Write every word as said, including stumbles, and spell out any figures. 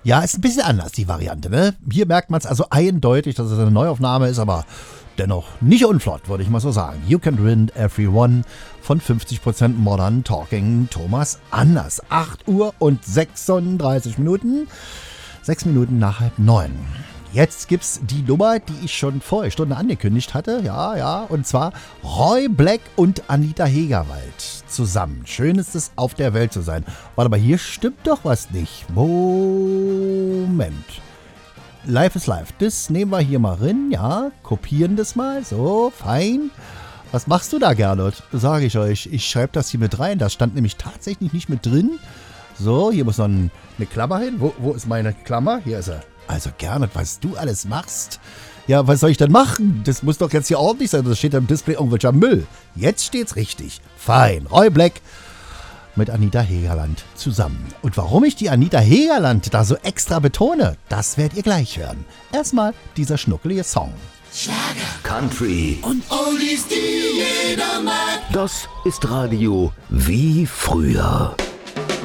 Ja, ist ein bisschen anders, die Variante, ne? Hier merkt man es also eindeutig, dass es eine Neuaufnahme ist, aber dennoch nicht unflott, würde ich mal so sagen. You Can Win Everyone von fünfzig Prozent Modern Talking Thomas Anders. acht Uhr und sechsunddreißig Minuten. sechs Minuten nach halb neun. Jetzt gibt's die Nummer, die ich schon vor einer Stunde angekündigt hatte. Ja, ja, und zwar Roy Black und Anita Hegerwald zusammen. Schön ist es, auf der Welt zu sein. Warte mal, hier stimmt doch was nicht. Moment. Live is live. Das nehmen wir hier mal rein, ja. Kopieren das mal. So, fein. Was machst du da, Gernot? Sage ich euch. Ich schreibe das hier mit rein. Das stand nämlich tatsächlich nicht mit drin. So, hier muss noch ein, eine Klammer hin. Wo, wo ist meine Klammer? Hier ist er. Also Gernot, was du alles machst. Ja, was soll ich denn machen? Das muss doch jetzt hier ordentlich sein. Das steht am Display irgendwelcher Müll. Jetzt steht's richtig. Fein. Roy Black mit Anita Hegerland zusammen. Und warum ich die Anita Hegerland da so extra betone, das werdet ihr gleich hören. Erstmal dieser schnuckelige Song. Schlager, Country und Oldies, die jeder mag. Das ist Radio wie früher.